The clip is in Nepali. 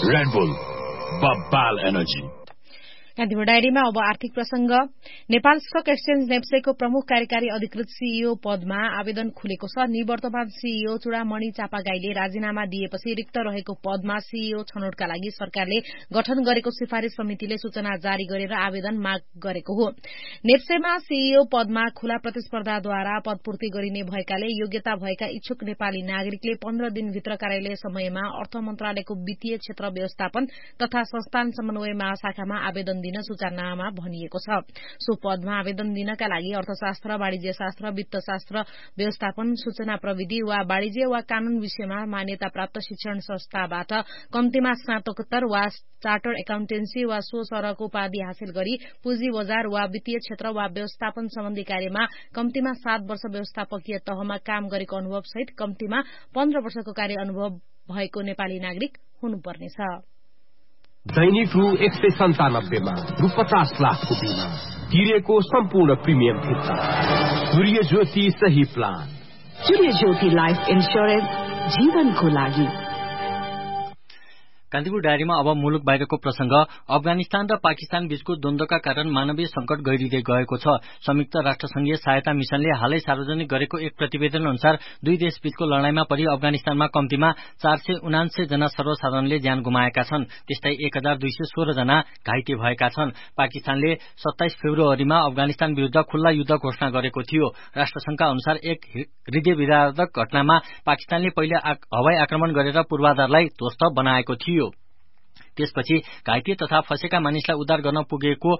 Red Bull, Babal Energy. Kantipur डायरीमा अब आर्थिक प्रसंग। नेपाल स्टक एक्सचेन्ज नेप्सेको प्रमुख कार्यकारी अधिकृत सीईओ पदमा आवेदन खुलेको छ। निवर्तमान सीईओ चूडामणि चापागाईले राजीनामा दिएपछि रिक्त रहेको पदमा सीईओ छनौटका लागि सरकारले गठन गरेको सिफारिश समितिले सूचना जारी गरेर आवेदन माग गरेको हो। नेप्सेमा सीईओ पदमा खुला प्रतिस्पर्धाद्वारा पदपूर्ति गरिने भएकाले योग्यता भएका इच्छुक नेपाली नागरिकले 15 दिनभित्र कार्यालय समयमा अर्थ मन्त्रालयको वित्तीय क्षेत्र व्यवस्थापन तथा संस्थान समन्वय महाशाखामा आवेदन दिन सूचनामा भनिएको छ। सो पदमा आवेदन दिनका लागि अर्थशास्त्र, वाणिज्य शास्त्र, वित्त शास्त्र, व्यवस्थापन, सूचना प्रविधि वा वाणिज्य वा कानून विषयमा मान्यता प्राप्त शिक्षण संस्थाबाट कम्तीमा स्नातकोत्तर वा चार्टर्ड एकाउन्टेन्सी वा सो सरहको उपाधि हासिल गरी पुँजी बजार वा वित्तीय क्षेत्र वा व्यवस्थापन सम्बन्धी कार्यमा कम्तीमा 7 वर्ष व्यवस्थापकीय तहमा काम गरेको अनुभव सहित कम्तीमा 15 वर्षको कार्य अनुभव भएको नेपाली नागरिक हुनुपर्नेछ। दैनिक रु 197 मा रु 50 लाखको बिमा तिरेको सम्पूर्ण प्रिमियम फिर्ता। सूर्य ज्योति सही प्लान। सूर्य ज्योति लाइफ इन्स्योरेन्स जीवनको लागि। कान्तिपुर डायरीमा अब मुलुक बाहिरको प्रसंग। अफगानिस्तान र पाकिस्तान बीचको द्वन्द्वका कारण मानवीय संकट गहिरिँदै गएको छ। संयुक्त राष्ट्रसंघीय सहायता मिशनले हालै सार्वजनिक गरेको एक प्रतिवेदन अनुसार दुई देश बीचको लडाईमा परि अफगानिस्तानमा कम्तीमा 479 जना सर्वसाधारणले ज्यान गुमाएका छन्। त्यस्तै 1216 जना घाइते भएका छन्। पाकिस्तानले 27 फेब्रुअरीमा अफगानिस्तान विरूद्ध खुल्ला युद्ध घोषणा गरेको थियो। राष्ट्रसंघका अनुसार एक हृदय विदारक घटनामा पाकिस्तानले पहिले हवाई आक्रमण गरेर पूर्वाधारलाई ध्वस्त बनाएको थियो। त्यसपछि घाइते तथा फँसेका मानिसलाई उद्धार गर्न पुगेको